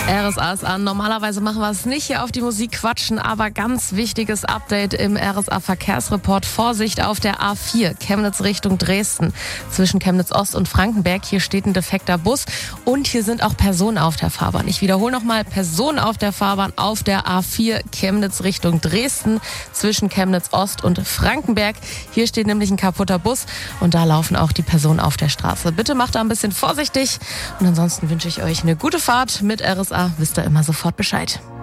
RSA ist an. Normalerweise machen wir es nicht hier auf die Musik quatschen, aber ganz wichtiges Update im RSA-Verkehrsreport. Vorsicht auf der A4, Chemnitz Richtung Dresden. Zwischen Chemnitz Ost und Frankenberg, hier steht ein defekter Bus und hier sind auch Personen auf der Fahrbahn. Ich wiederhole nochmal, Personen auf der Fahrbahn auf der A4, Chemnitz Richtung Dresden. Zwischen Chemnitz Ost und Frankenberg. Hier steht nämlich ein kaputter Bus und da laufen auch die Personen auf der Straße. Bitte macht da ein bisschen vorsichtig und ansonsten wünsche ich euch eine gute Fahrt mit RSA. Wisst ihr immer sofort Bescheid.